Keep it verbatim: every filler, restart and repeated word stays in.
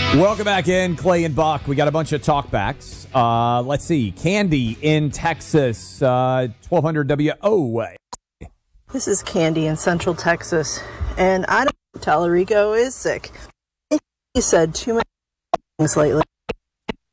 Welcome back in, Clay and Buck. We got a bunch of talkbacks. Uh, let's see. Candy in Texas, uh, twelve hundred W O. This is Candy in Central Texas, and I don't know if Tallarico is sick. He said too many things lately.